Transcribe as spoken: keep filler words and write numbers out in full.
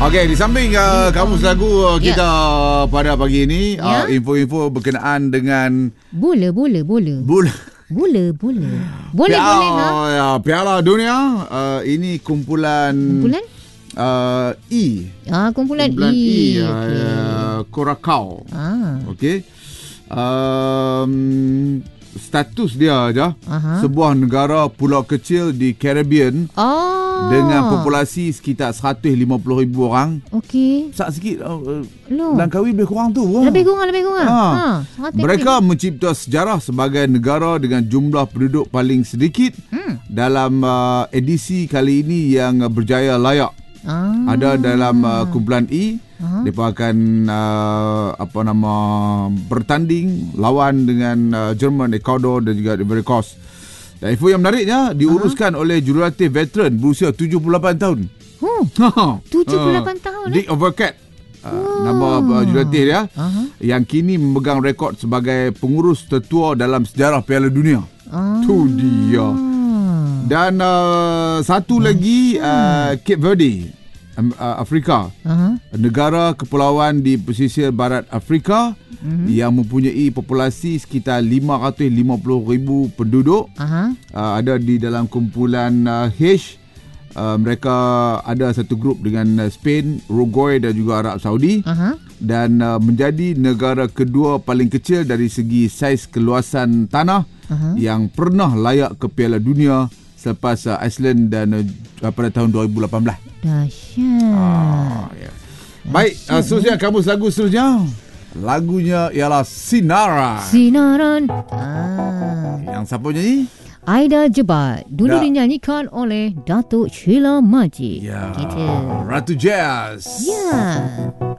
Okey, di samping uh, kamus lagu uh, kita yeah. pada pagi ini, yeah. uh, info-info berkenaan dengan bola, bola, bola. Bola. Bola, bola. Boleh, Piala, boleh ha? Ya, Piala Dunia, uh, ini kumpulan Kumpulan? Uh, E. Ah, kumpulan, kumpulan E. E. E Okay. uh, Curacao. Ah. Okey. Um, status dia aja Aha. sebuah negara pulau kecil di Caribbean oh. dengan populasi sekitar seratus lima puluh ribu orang. Okey. Besar sikit. Uh, Loh. Langkawi lebih kurang tu. Lebih kurang, lebih kurang. Ha. Ha. Mereka mencipta sejarah sebagai negara dengan jumlah penduduk paling sedikit hmm. dalam uh, edisi kali ini yang uh, berjaya layak. Ah. Ada dalam uh, kumpulan E. Uh-huh. Mereka akan uh, apa nama bertanding lawan dengan uh, Jerman, Ecuador dan juga Ivory Coast. Dan info yang menariknya diuruskan uh-huh. oleh jurulatih veteran berusia tujuh puluh lapan tahun. Oh. tujuh puluh lapan tahun. Dick eh? Overcat. Uh, oh. Nama uh, jurulatih dia uh-huh. yang kini memegang rekod sebagai pengurus tertua dalam sejarah Piala Dunia. Uh-huh. Tu dia. Dan uh, satu uh-huh. lagi uh, Cape Verde, uh, Afrika. Uh-huh. Negara kepulauan di pesisir barat Afrika uh-huh. yang mempunyai populasi sekitar lima ratus lima puluh ribu penduduk. Uh-huh. Uh, ada di dalam kumpulan uh, H. Uh, mereka ada satu grup dengan uh, Spain, Uruguay dan juga Arab Saudi. Uh-huh. Dan uh, menjadi negara kedua paling kecil dari segi saiz keluasan tanah uh-huh. yang pernah layak ke Piala Dunia selepas uh, Iceland dan uh, pada tahun dua ribu lapan belas. Dahsyat. Ah, ya. Baik, uh, seterusnya kamus lagu seterusnya. Lagunya ialah Sinaran. Sinaran. Ah. Yang siapa nyanyi? Aida Jebat. Dulu da. dinyanyikan oleh Datuk Sheila Majid. Ya. Gitu. Ratu Jazz. Ya.